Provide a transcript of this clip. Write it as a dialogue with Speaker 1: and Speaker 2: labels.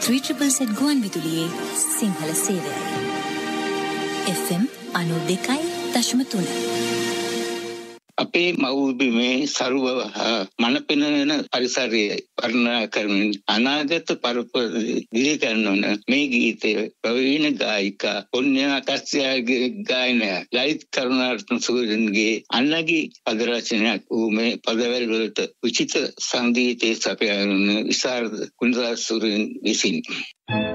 Speaker 1: 3ZZZ ගුවන් විදුලියේ Sinhala සේවයයි. FM 92.3.
Speaker 2: අපේ මව්බිමේ සරුව මනපෙනෙන පරිසරය වර්ණනා කරමින් අනාගත පරපුර දිරිගන්වන මේ ගීතය ප්‍රවීණ ගායිකා පුණ්‍යා කස්යාගේ ගායනය ලයිත් කරුණාරත්න සූරන්ගේ අන්නගේ පද රචනයක් වූ මේ පදවැල් වලට උචිත සංගීතයේ සපයන විශාරද කුණදාස සූරන් විසින්